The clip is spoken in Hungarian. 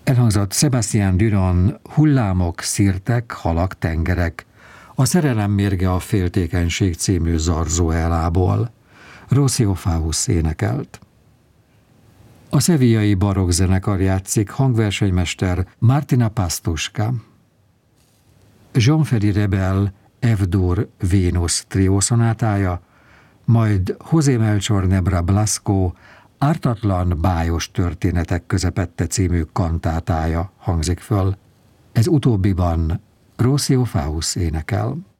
Elhangzott Sébastien Durand Hullámok, szirtek, halak, tengerek, a Szerelem mérge a féltékenység című zarzuelából. Rocio Faust énekelt. A sevillai barokk zenekar játszik, hangversenymester Martina Pastuska. Jean-Ferry Rebel F-dur Vénusz triószonátája, majd José Melchor Nebra Blasco Ártatlan bájos történetek közepette című kantátája hangzik föl. Ez utóbbiban Rocio Faust énekel.